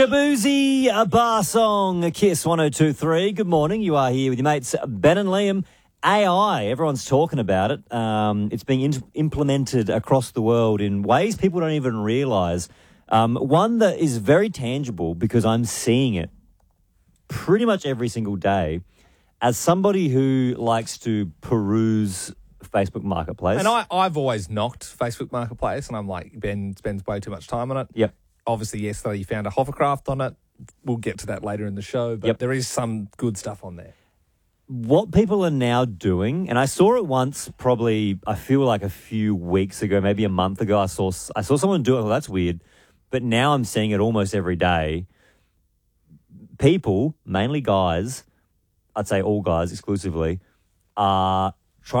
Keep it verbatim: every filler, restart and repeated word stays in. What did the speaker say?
Boozy, a bar song, a Kiss one oh two point three. Good morning. You are here with your mates Ben and Liam. A I, everyone's talking about it. Um, it's being in- implemented across the world in ways people don't even realise. Um, one that is very tangible because I'm seeing it pretty much every single day as somebody who likes to peruse Facebook Marketplace. And I, I've always knocked Facebook Marketplace, and I'm like, Ben spends way too much time on it. Yep. Obviously, yesterday you found a hovercraft on it. We'll get to that later in the show, but Yep. there is some good stuff on there. What people are now doing, and I saw it once probably, I feel like a few weeks ago, maybe a month ago, I saw I saw someone do it. Well, that's weird. But now I'm seeing it almost every day. People, mainly guys, I'd say all guys exclusively, are